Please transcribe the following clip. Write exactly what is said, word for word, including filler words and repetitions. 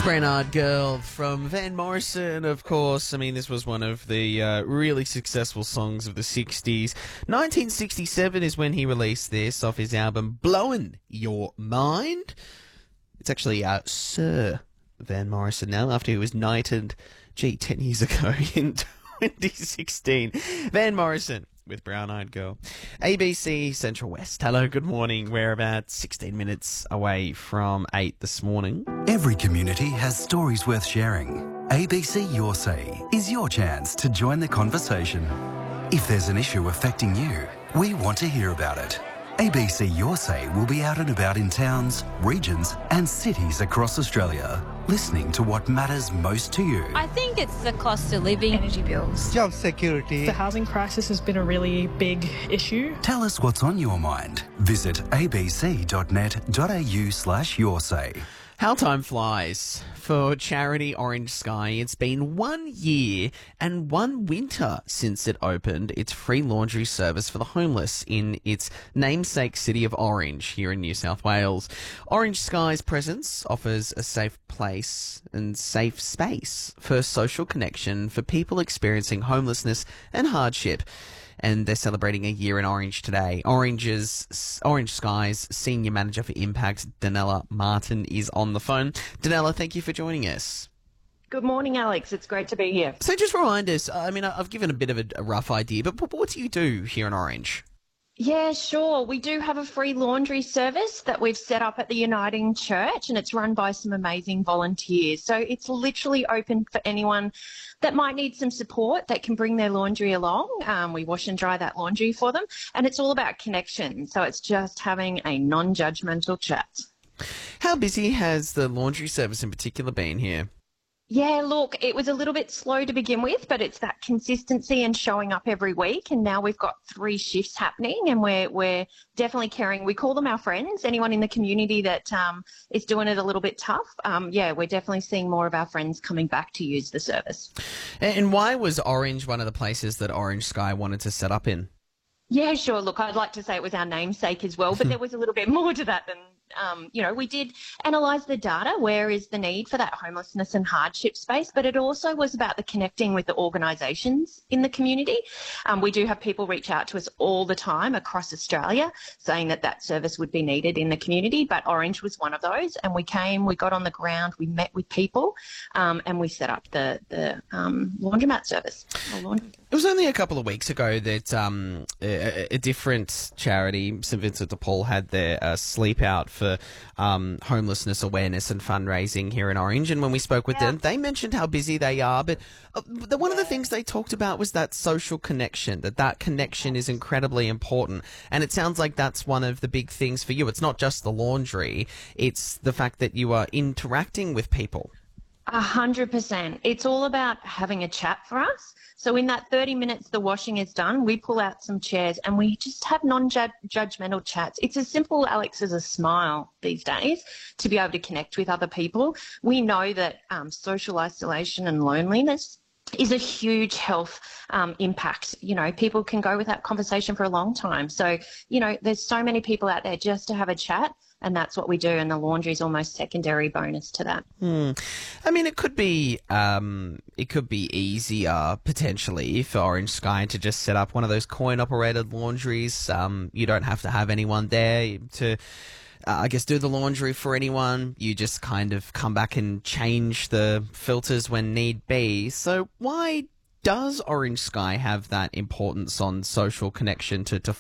Brown Eyed Girl from Van Morrison, of course. I mean, this was one of the uh, really successful songs of the sixties. nineteen sixty-seven is when he released this off his album Blowin' Your Mind. It's actually uh, Sir Van Morrison now, after he was knighted, gee, ten years ago in twenty sixteen. Van Morrison with Brown Eyed Girl. A B C Central West. Hello, good morning. We're about sixteen minutes away from eight this morning. Every community has stories worth sharing. A B C Your Say is your chance to join the conversation. If there's an issue affecting you, we want to hear about it. A B C Your Say will be out and about in towns, regions and cities across Australia, listening to what matters most to you. I think it's the cost of living, energy bills, job security. The housing crisis has been a really big issue. Tell us what's on your mind. Visit abc.net.au slash your say. How time flies for charity Orange Sky. It's been one year and one winter since it opened its free laundry service for the homeless in its namesake city of Orange here in New South Wales. Orange Sky's presence offers a safe place and safe space for social connection for people experiencing homelessness and hardship. And they're celebrating a year in Orange today. Orange's Orange Sky's Senior Manager for Impact, Danella Martin, is on the phone. Danella, thank you for joining us. Good morning, Alex. It's great to be here. So just remind us, I mean, I've given a bit of a, a rough idea, but what do you do here in Orange? Yeah, sure. We do have a free laundry service that we've set up at the Uniting Church, and it's run by some amazing volunteers. So it's literally open for anyone that might need some support that can bring their laundry along. Um, we wash and dry that laundry for them, and it's all about connection. So it's just having a non-judgmental chat. How busy has the laundry service in particular been here? Yeah, look, it was a little bit slow to begin with, but it's that consistency and showing up every week. And now we've got three shifts happening, and we're we're definitely caring. We call them our friends. Anyone in the community that um, is doing it a little bit tough, um, yeah, we're definitely seeing more of our friends coming back to use the service. And why was Orange one of the places that Orange Sky wanted to set up in? Yeah, sure. Look, I'd like to say it was our namesake as well, but there was a little bit more to that than, um, you know, we did analyse the data. Where is the need for that homelessness and hardship space? But it also was about the connecting with the organisations in the community. Um, we do have people reach out to us all the time across Australia saying that that service would be needed in the community, but Orange was one of those. And we came, we got on the ground, we met with people, um, and we set up the, the um, laundromat service. Laundry. It was only a couple of weeks ago that um, a, a different charity, St Vincent de Paul, had their uh, sleep out for um, homelessness awareness and fundraising here in Orange. And when we spoke with yeah. them, they mentioned how busy they are. But uh, the, one of the things they talked about was that social connection, that that connection is incredibly important. And it sounds like that's one of the big things for you. It's not just the laundry. It's the fact that you are interacting with people. A hundred percent. It's all about having a chat for us. So in that thirty minutes the washing is done, we pull out some chairs and we just have non-judgmental chats. It's as simple, Alex, as a smile these days to be able to connect with other people. We know that um, social isolation and loneliness is a huge health um, impact. You know, people can go without conversation for a long time. So, you know, there's so many people out there just to have a chat. And that's what we do, and the laundry is almost secondary bonus to that. Hmm. I mean, it could be um, it could be easier potentially for Orange Sky to just set up one of those coin-operated laundries. Um, you don't have to have anyone there to, uh, I guess, do the laundry for anyone. You just kind of come back and change the filters when need be. So why does Orange Sky have that importance on social connection to, to